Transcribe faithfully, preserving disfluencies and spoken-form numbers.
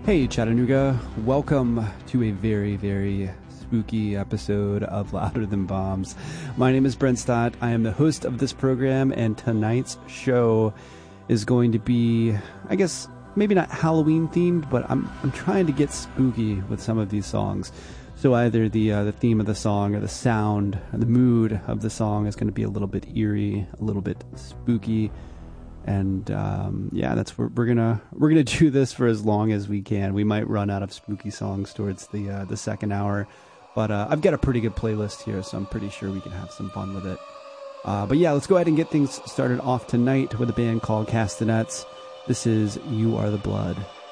Hey Chattanooga, welcome to a very, very spooky episode of Louder Than Bombs. My name is Brent Stott. I am the host of this program, and tonight's show is going to be, I guess, maybe not Halloween themed, but I'm I'm trying to get spooky with some of these songs. So either the uh, the theme of the song or the sound, or the mood of the song is going to be a little bit eerie, a little bit spooky. And um, yeah, that's where we're gonna we're gonna do this for as long as we can. We might run out of spooky songs towards the uh, the second hour, but uh, I've got a pretty good playlist here, so I'm pretty sure we can have some fun with it. Uh, but yeah, let's go ahead and get things started off tonight with a band called Castanets. This is "You Are the Blood."